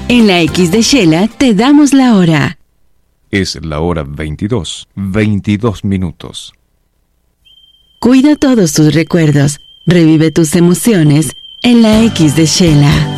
En la X de Shela te damos la hora. Es la hora 22 minutos. Cuida todos tus recuerdos, revive tus emociones en la X de Shela.